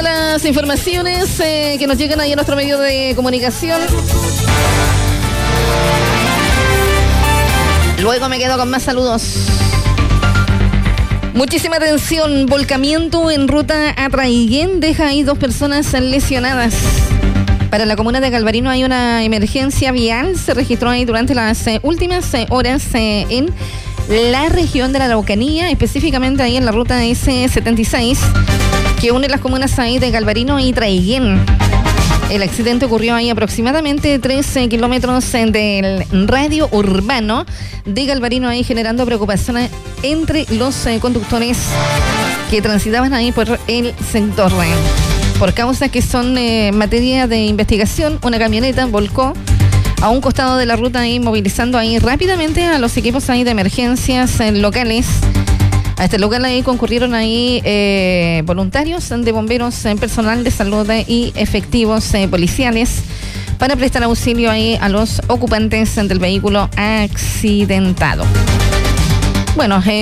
Las informaciones que nos llegan ahí a nuestro medio de comunicación. Luego me quedo con más saludos. Muchísima atención, volcamiento en ruta a Traiguén deja ahí 2 personas lesionadas. Para la comuna de Galvarino hay una emergencia vial, se registró ahí durante las últimas horas en la región de la Araucanía, específicamente ahí en la ruta S76, que une las comunas ahí de Galvarino y Traiguén. El accidente ocurrió ahí aproximadamente 13 kilómetros del radio urbano de Galvarino, ahí generando preocupación entre los conductores que transitaban ahí por el sector. Por causas que son materia de investigación, una camioneta volcó a un costado de la ruta, ahí movilizando ahí rápidamente a los equipos ahí de emergencias locales. A este lugar ahí concurrieron ahí voluntarios de bomberos, personal de salud y efectivos policiales para prestar auxilio ahí a los ocupantes del vehículo accidentado. Bueno,